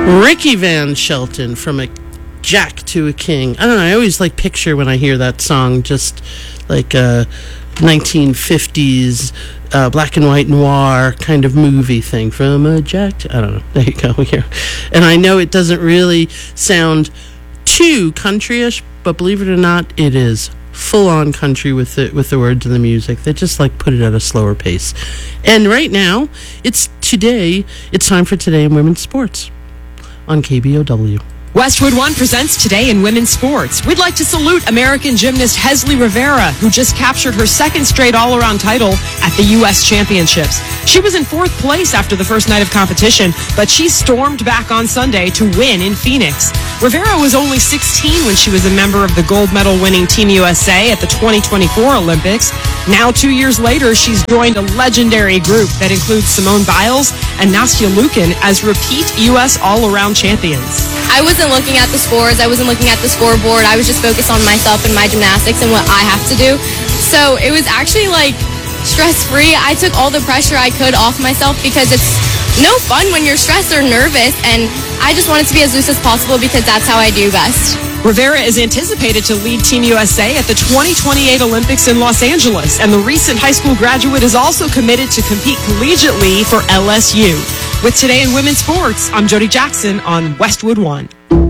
Ricky Van Shelton, from a Jack to a King. I don't know, I always picture when I hear that song just like a 1950s black and white noir kind of movie thing. From a Jack to, I don't know. There you go. Here. And I know it doesn't really sound too countryish, but believe it or not, it is full-on country with the words and the music. They just put it at a slower pace. And right now, it's time for Today in Women's Sports on KBOW. Westwood One presents Today in Women's Sports. We'd like to salute American gymnast Hesley Rivera, who just captured her second straight all-around title at the U.S. Championships. She was in fourth place after the first night of competition, but she stormed back on Sunday to win in Phoenix. Rivera was only 16 when she was a member of the gold medal-winning Team USA at the 2024 Olympics. Now, 2 years later, she's joined a legendary group that includes Simone Biles and Nastia Liukin as repeat U.S. all-around champions. I wasn't looking at the scores. I wasn't looking at the scoreboard. I was just focused on myself and my gymnastics and what I have to do. So it was actually stress-free. I took all the pressure I could off myself because it's no fun when you're stressed or nervous, and I just wanted to be as loose as possible because that's how I do best. Rivera is anticipated to lead Team USA at the 2028 Olympics in Los Angeles, and the recent high school graduate is also committed to compete collegiately for LSU. With Today in Women's Sports, I'm Jody Jackson on Westwood One.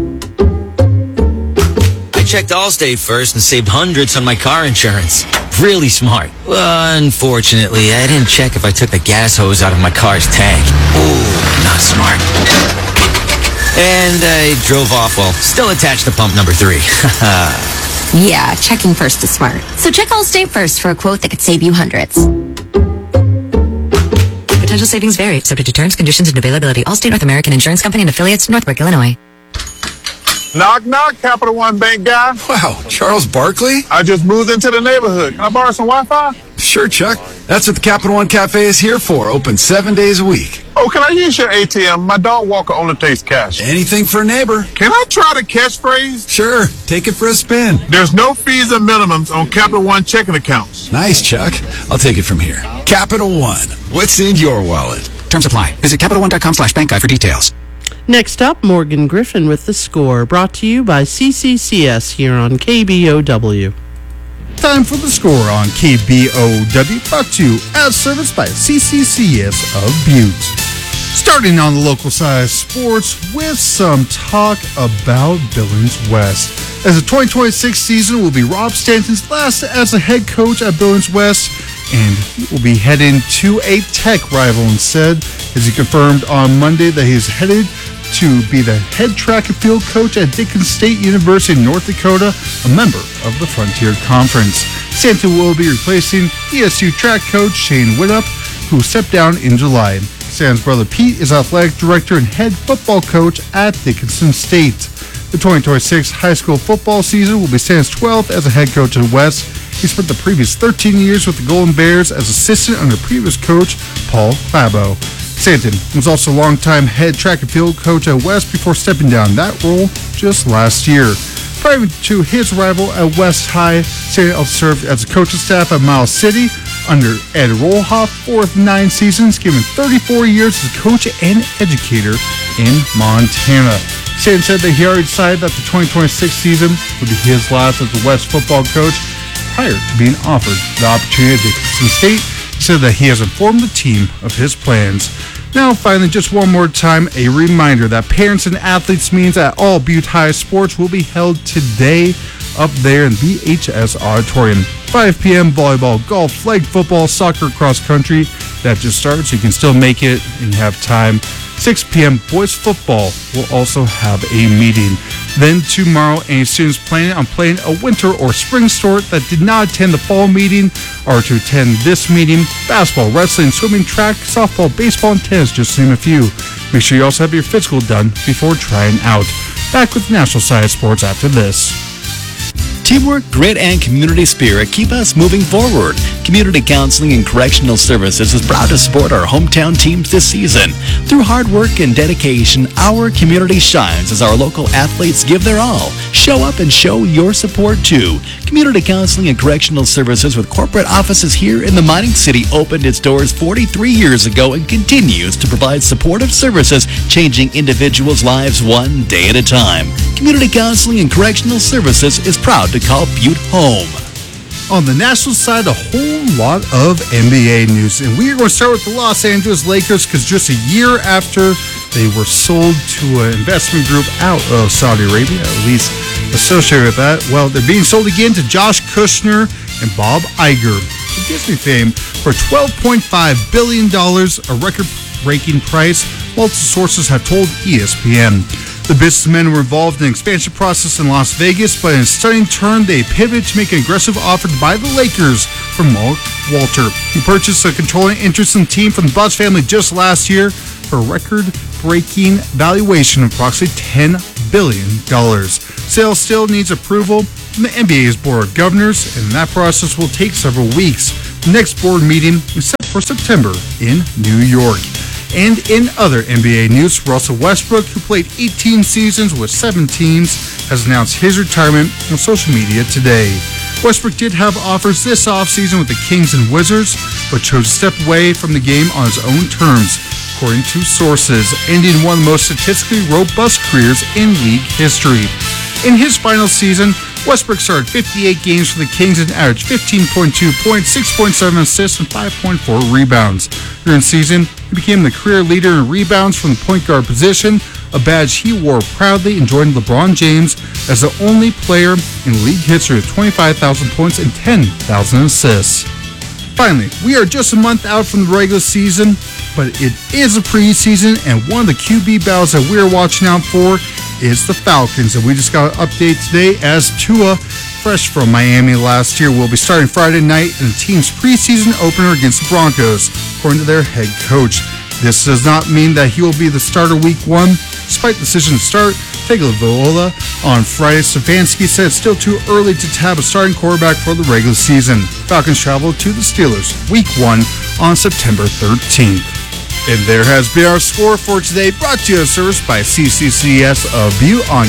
I checked Allstate first and saved hundreds on my car insurance. Really smart. Unfortunately, I didn't check if I took the gas hose out of my car's tank. Ooh, not smart. And I drove off while still attached to pump number 3. Yeah, checking first is smart. So check Allstate first for a quote that could save you hundreds. Potential savings vary, subject to terms, conditions, and availability. Allstate North American Insurance Company and affiliates, Northbrook, Illinois. Knock, knock, Capital One Bank guy. Wow, Charles Barkley? I just moved into the neighborhood. Can I borrow some Wi-Fi? Sure, Chuck. That's what the Capital One Cafe is here for. Open 7 days a week. Oh, can I use your ATM? My dog walker only takes cash. Anything for a neighbor. Can I try the catchphrase? Sure, take it for a spin. There's no fees or minimums on Capital One checking accounts. Nice, Chuck. I'll take it from here. Capital One. What's in your wallet? Terms apply. Visit CapitalOne.com/bankguide for details. Next up, Morgan Griffin with The Score, brought to you by CCCS here on KBOW. Time for The Score on KBOW, brought to you as serviced by CCCS of Butte. Starting on the local side sports with some talk about Billings West. As the 2026 season will be Rob Stanton's last as a head coach at Billings West, and he will be heading to a Tech rival instead, as he confirmed on Monday that he's headed to be the head track and field coach at Dickens State University in North Dakota, a member of the Frontier Conference. Stanton will be replacing ESU track coach Shane Widdop, who stepped down in July. Stanton's brother Pete is athletic director and head football coach at Dickinson State. The 2026 high school football season will be Stanton's 12th as a head coach at West. He spent the previous 13 years with the Golden Bears as assistant under previous coach Paul Clabo. Stanton was also a longtime head track and field coach at West before stepping down that role just last year. Prior to his arrival at West High, Stanton also served as a coaching staff at Miles City under Ed Rollhoff for 9 seasons, given 34 years as a coach and educator in Montana. Stanton said that he already decided that the 2026 season would be his last as a West football coach prior to being offered the opportunity at Dickinson State. He said that he has informed the team of his plans. Now, finally, just one more time, a reminder that parents and athletes meetings at all Butte High sports will be held today up there in VHS Auditorium. 5 p.m. volleyball, golf, flag football, soccer, cross country. That just starts. You can still make it and have time. 6 p.m. boys football will also have a meeting. Then tomorrow, any students planning on playing a winter or spring sport that did not attend the fall meeting are to attend this meeting. Basketball, wrestling, swimming, track, softball, baseball, and tennis, just to name a few. Make sure you also have your physical done before trying out. Back with National Science Sports after this. Teamwork, grit, and community spirit keep us moving forward. Community Counseling and Correctional Services is proud to support our hometown teams this season. Through hard work and dedication, our community shines as our local athletes give their all. Show up and show your support too. Community Counseling and Correctional Services with corporate offices here in the mining city opened its doors 43 years ago and continues to provide supportive services, changing individuals' lives one day at a time. Community Counseling and Correctional Services is proud to call Butte home. On the national side, a whole lot of NBA news. And we are going to start with the Los Angeles Lakers because just a year after they were sold to an investment group out of Saudi Arabia, at least associated with that, well, they're being sold again to Josh Kushner and Bob Iger of Disney fame for $12.5 billion, a record-breaking price, multiple sources have told ESPN. The businessmen were involved in the expansion process in Las Vegas, but in a stunning turn, they pivoted to make an aggressive offer to buy the Lakers from Mark Walter. He purchased a controlling interest in the team from the Bucks family just last year for a record-breaking valuation of approximately $10 billion. Sale still needs approval from the NBA's Board of Governors, and that process will take several weeks. The next board meeting is set for September in New York. And in other NBA news, Russell Westbrook, who played 18 seasons with 7 teams, has announced his retirement on social media today. Westbrook did have offers this offseason with the Kings and Wizards, but chose to step away from the game on his own terms, according to sources, ending one of the most statistically robust careers in league history. In his final season, Westbrook started 58 games for the Kings and averaged 15.2 points, 6.7 assists, and 5.4 rebounds. During the season, he became the career leader in rebounds from the point guard position, a badge he wore proudly, and joined LeBron James as the only player in league history with 25,000 points and 10,000 assists. Finally, we are just a month out from the regular season, but it is a preseason, and one of the QB battles that we're watching out for is the Falcons. And we just got an update today as Tua, fresh from Miami last year, will be starting Friday night in the team's preseason opener against the Broncos, according to their head coach. This does not mean that he will be the starter week 1. Despite the decision to start Tagovailoa on Friday, Stefanski said it's still too early to have a starting quarterback for the regular season. Falcons travel to the Steelers week 1 on September 13th. And there has been our score for today, brought to you as service by CCCS of Butte on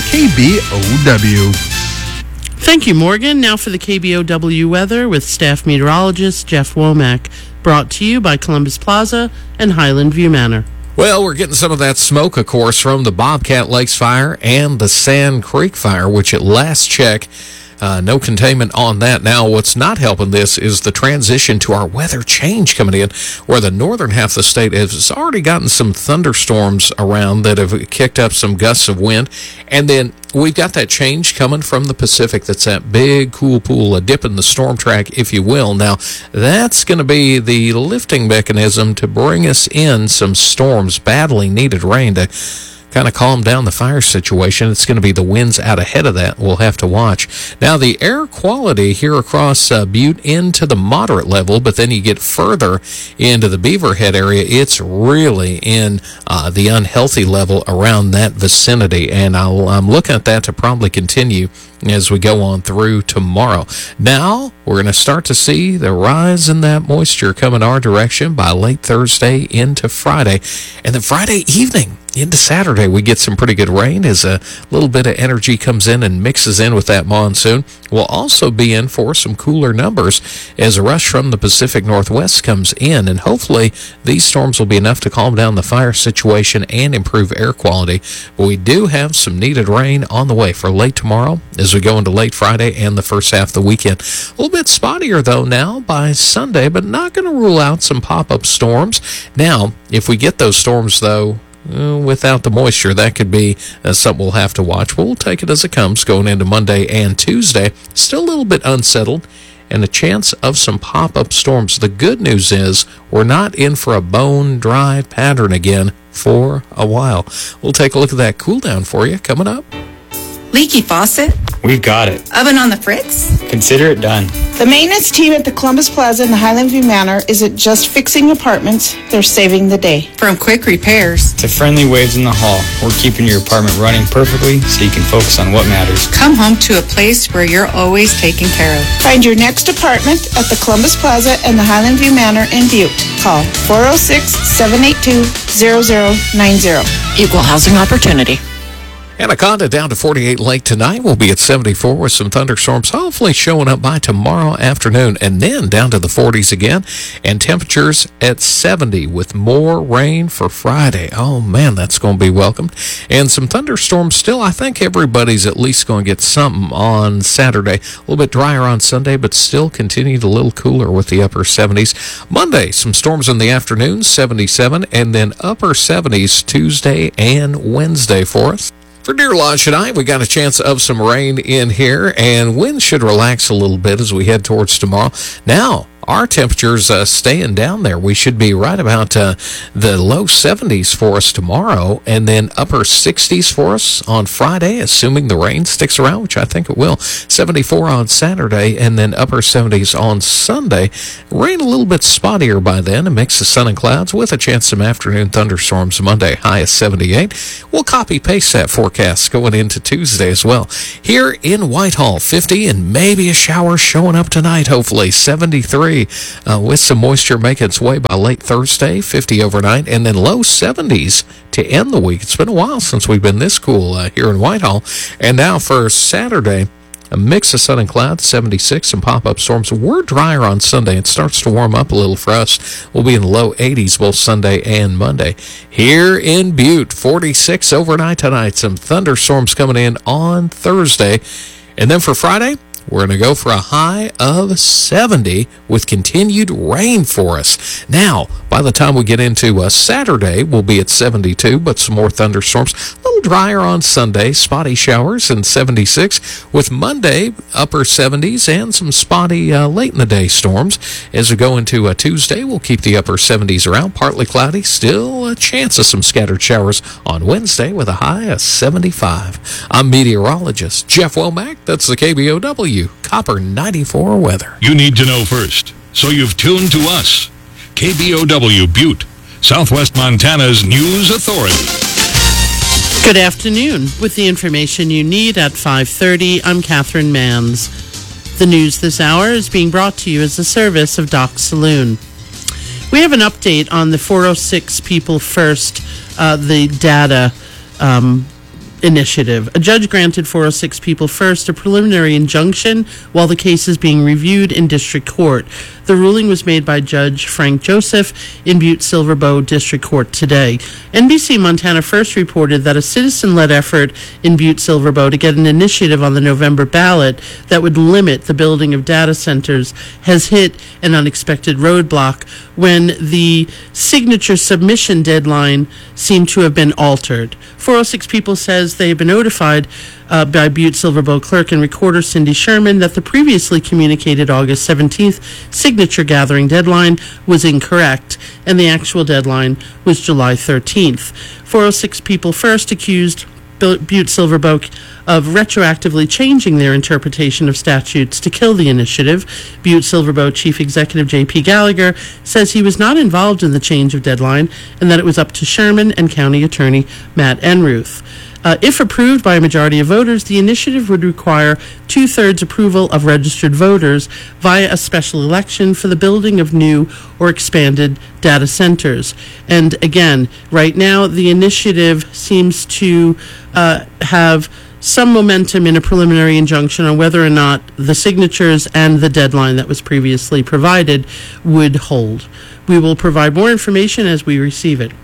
KBOW. Thank you, Morgan. Now for the KBOW weather with staff meteorologist Jeff Womack. Brought to you by Columbus Plaza and Highland View Manor. Well, we're getting some of that smoke, of course, from the Bobcat Lakes fire and the Sand Creek fire, which at last check, no containment on that. Now, what's not helping this is the transition to our weather change coming in, where the northern half of the state has already gotten some thunderstorms around that have kicked up some gusts of wind. And then we've got that change coming from the Pacific. That's that big, cool pool, a dip in the storm track, if you will. Now, that's going to be the lifting mechanism to bring us in some storms, badly needed rain to kind of calm down the fire situation. It's going to be the winds out ahead of that we'll have to watch. Now, the air quality here across Butte into the moderate level, but then you get further into the Beaverhead area, it's really in the unhealthy level around that vicinity, and I'm looking at that to probably continue as we go on through tomorrow. Now, we're going to start to see the rise in that moisture coming our direction by late Thursday into Friday, and then Friday evening into Saturday, we get some pretty good rain as a little bit of energy comes in and mixes in with that monsoon. We'll also be in for some cooler numbers as a rush from the Pacific Northwest comes in, and hopefully these storms will be enough to calm down the fire situation and improve air quality. But we do have some needed rain on the way for late tomorrow as we go into late Friday and the first half of the weekend. A little bit spottier, though, now by Sunday, but not going to rule out some pop-up storms. Now, if we get those storms, though, without the moisture, that could be something we'll have to watch. But we'll take it as it comes going into Monday and Tuesday. Still a little bit unsettled and a chance of some pop-up storms. The good news is we're not in for a bone-dry pattern again for a while. We'll take a look at that cool down for you coming up. Leaky faucet? We've got it. Oven on the fritz? Consider it done. The maintenance team at the Columbus Plaza in the Highland View Manor isn't just fixing apartments, they're saving the day. From quick repairs to friendly waves in the hall, we're keeping your apartment running perfectly so you can focus on what matters. Come home to a place where you're always taken care of. Find your next apartment at the Columbus Plaza and the Highland View Manor in Butte. Call 406-782-0090. Equal housing opportunity. Anaconda down to 48 late tonight. We'll be at 74 with some thunderstorms hopefully showing up by tomorrow afternoon, and then down to the 40s again, and temperatures at 70 with more rain for Friday. Oh man, that's going to be welcomed. And some thunderstorms still. I think everybody's at least going to get something on Saturday. A little bit drier on Sunday, but still continued a little cooler with the upper 70s. Monday, some storms in the afternoon, 77, and then upper 70s Tuesday and Wednesday for us. For Deer Lodge tonight, we got a chance of some rain in here, and winds should relax a little bit as we head towards tomorrow. Now, our temperatures staying down there. We should be right about the low 70s for us tomorrow, and then upper 60s for us on Friday, assuming the rain sticks around, which I think it will. 74 on Saturday, and then upper 70s on Sunday. Rain a little bit spottier by then, a mix of sun and clouds with a chance of some afternoon thunderstorms Monday, high of 78. We'll copy-paste that forecast going into Tuesday as well. Here in Whitehall, 50, and maybe a shower showing up tonight, hopefully, 73. With some moisture making its way by late Thursday, 50 overnight, and then low 70s to end the week. It's been a while since we've been this cool here in Whitehall. And now for Saturday, a mix of sun and clouds, 76, and pop-up storms. We're drier on Sunday. It starts to warm up a little for us. We'll be in the low 80s both Sunday and Monday. Here in Butte, 46 overnight tonight. Some thunderstorms coming in on Thursday. And then for Friday, we're going to go for a high of 70 with continued rain for us. Now, by the time we get into Saturday, we'll be at 72, but some more thunderstorms. A little drier on Sunday, spotty showers, and 76. With Monday, upper 70s, and some spotty late in the day storms. As we go into Tuesday, we'll keep the upper 70s around, partly cloudy. Still a chance of some scattered showers on Wednesday with a high of 75. I'm meteorologist Jeff Womack. That's the KBOW Copper 94 weather. You need to know first, so you've tuned to us. KBOW Butte, Southwest Montana's news authority. Good afternoon. With the information you need at 5:30, I'm Catherine Manns. The news this hour is being brought to you as a service of Doc Saloon. We have an update on the 406 People First, the data initiative. A judge granted 406 People First a preliminary injunction while the case is being reviewed in district court. The ruling was made by Judge Frank Joseph in Butte-Silver Bow District Court today. NBC Montana First reported that a citizen-led effort in Butte-Silver Bow to get an initiative on the November ballot that would limit the building of data centers has hit an unexpected roadblock when the signature submission deadline seemed to have been altered. 406 People says they have been notified by Butte-Silver Bow clerk and recorder Cindy Sherman that the previously communicated August 17th signature gathering deadline was incorrect, and the actual deadline was July 13th. 406 People First accused Butte-Silver Bow of retroactively changing their interpretation of statutes to kill the initiative. Butte-Silver Bow Chief Executive J.P. Gallagher says he was not involved in the change of deadline and that it was up to Sherman and County Attorney Matt Enruth. If approved by a majority of voters, the initiative would require two-thirds approval of registered voters via a special election for the building of new or expanded data centers. And again, right now, the initiative seems to have some momentum in a preliminary injunction on whether or not the signatures and the deadline that was previously provided would hold. We will provide more information as we receive it.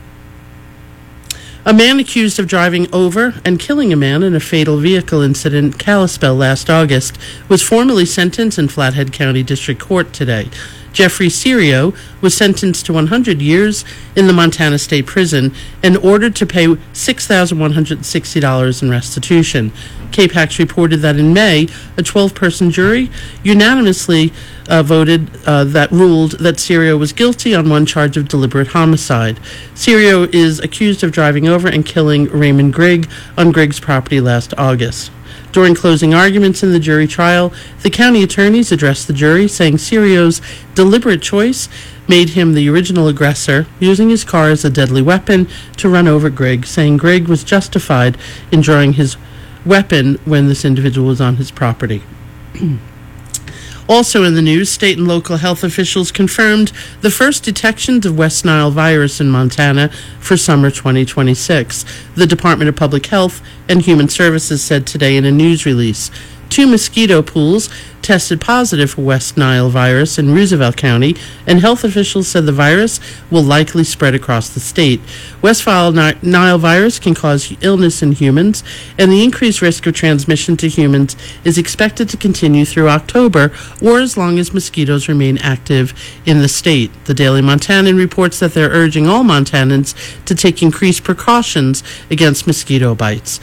A man accused of driving over and killing a man in a fatal vehicle incident in Kalispell last August was formally sentenced in Flathead County District Court today. Jeffrey Serio was sentenced to 100 years in the Montana State Prison and ordered to pay $6,160 in restitution. KPAX reported that in May, a 12-person jury unanimously ruled that Serio was guilty on one charge of deliberate homicide. Serio is accused of driving over and killing Raymond Grigg on Grigg's property last August. During closing arguments in the jury trial, the county attorneys addressed the jury, saying Serio's deliberate choice made him the original aggressor, using his car as a deadly weapon to run over Grigg, saying Grigg was justified in drawing his weapon when this individual was on his property. Also in the news, state and local health officials confirmed the first detections of West Nile virus in Montana for summer 2026. The Department of Public Health and Human Services said today in a news release. 2 mosquito pools tested positive for West Nile virus in Roosevelt County, and health officials said the virus will likely spread across the state. West Nile virus can cause illness in humans, and the increased risk of transmission to humans is expected to continue through October, or as long as mosquitoes remain active in the state. The Daily Montanan reports that they're urging all Montanans to take increased precautions against mosquito bites.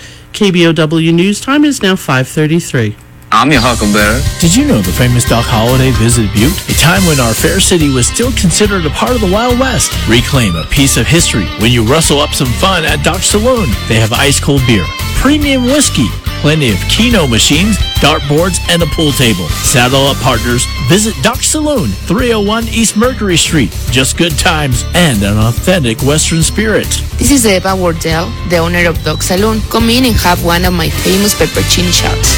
KBOW News Time is now 5:33. I'm your huckleberry. Did you know the famous Doc Holliday visited Butte? A time when our fair city was still considered a part of the Wild West. Reclaim a piece of history when you rustle up some fun at Doc's Saloon. They have ice-cold beer, premium whiskey, plenty of Keno machines, dartboards, and a pool table. Saddle up, partners. Visit Doc's Saloon, 301 East Mercury Street. Just good times and an authentic Western spirit. This is Eva Wardell, the owner of Doc's Saloon. Come in and have one of my famous peppercini shots.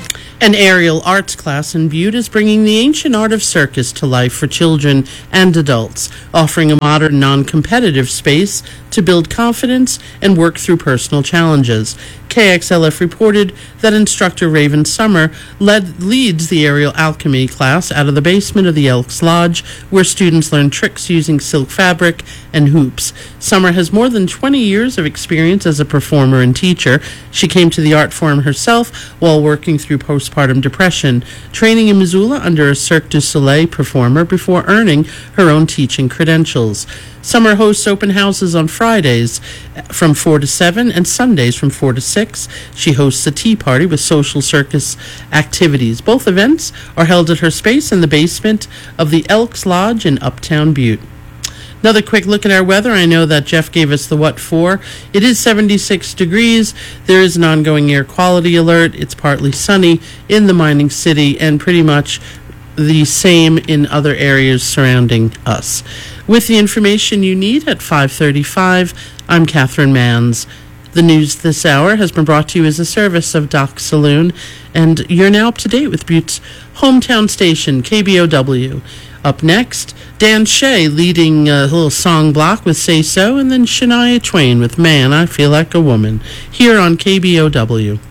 An aerial arts class in Butte is bringing the ancient art of circus to life for children and adults, offering a modern, non-competitive space to build confidence and work through personal challenges. KXLF reported that instructor Raven Summer leads the aerial alchemy class out of the basement of the Elks Lodge, where students learn tricks using silk fabric and hoops. Summer has more than 20 years of experience as a performer and teacher. She came to the art form herself while working through postpartum depression, training in Missoula under a Cirque du Soleil performer before earning her own teaching credentials. Summer hosts open houses on Fridays from 4 to 7 and Sundays from 4 to 6. She hosts a tea party with social circus activities. Both events are held at her space in the basement of the Elks Lodge in Uptown Butte. Another quick look at our weather. I know that Jeff gave us the what for. It is 76 degrees. There is an ongoing air quality alert. It's partly sunny in the mining city and pretty much the same in other areas surrounding us. With the information you need at 5:35, I'm Catherine Manns. The news this hour has been brought to you as a service of Doc's Saloon, and you're now up to date with Butte's hometown station, KBOW. Up next, Dan Shea leading a little song block with Say So, and then Shania Twain with Man, I Feel Like a Woman, here on KBOW.